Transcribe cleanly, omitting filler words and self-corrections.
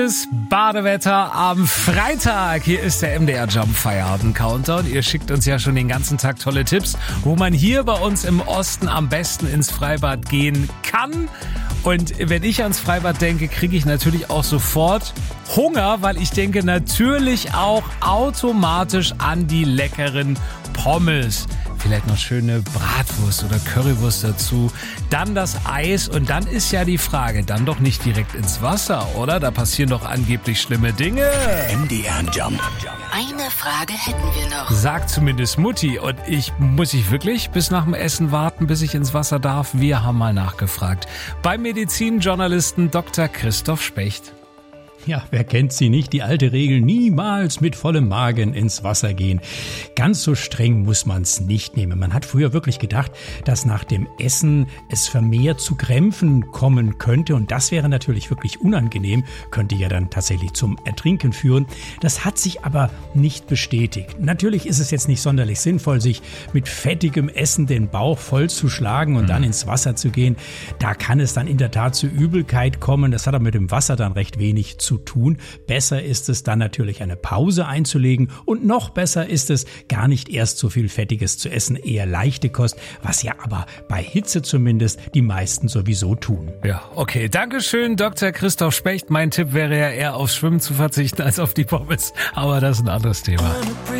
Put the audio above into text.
Badewetter am Freitag. Hier ist der MDR Jump Feierabend Countdown. Ihr schickt uns ja schon den ganzen Tag tolle Tipps, wo man hier bei uns im Osten am besten ins Freibad gehen kann. Und wenn ich ans Freibad denke, kriege ich natürlich auch sofort Hunger, weil ich denke natürlich auch automatisch an die leckeren Pommes. Vielleicht noch schöne Bratwurst oder Currywurst dazu. Dann das Eis und dann ist ja die Frage, dann doch nicht direkt ins Wasser, oder? Da passieren doch angeblich schlimme Dinge. MDR Jump. Eine Frage hätten wir noch. Sagt zumindest Mutti. Und muss ich wirklich bis nach dem Essen warten, bis ich ins Wasser darf? Wir haben mal nachgefragt. Beim Medizinjournalisten Dr. Christoph Specht. Ja, wer kennt sie nicht? Die alte Regel, niemals mit vollem Magen ins Wasser gehen. Ganz so streng muss man es nicht nehmen. Man hat früher wirklich gedacht, dass nach dem Essen es vermehrt zu Krämpfen kommen könnte. Und das wäre natürlich wirklich unangenehm, könnte ja dann tatsächlich zum Ertrinken führen. Das hat sich aber nicht bestätigt. Natürlich ist es jetzt nicht sonderlich sinnvoll, sich mit fettigem Essen den Bauch vollzuschlagen und dann ins Wasser zu gehen. Da kann es dann in der Tat zu Übelkeit kommen. Das hat aber mit dem Wasser dann recht wenig zu tun. Besser ist es dann natürlich, eine Pause einzulegen und noch besser ist es, gar nicht erst so viel Fettiges zu essen, eher leichte Kost, was ja aber bei Hitze zumindest die meisten sowieso tun. Ja, okay. Dankeschön, Dr. Christoph Specht. Mein Tipp wäre ja eher aufs Schwimmen zu verzichten als auf die Pommes. Aber das ist ein anderes Thema.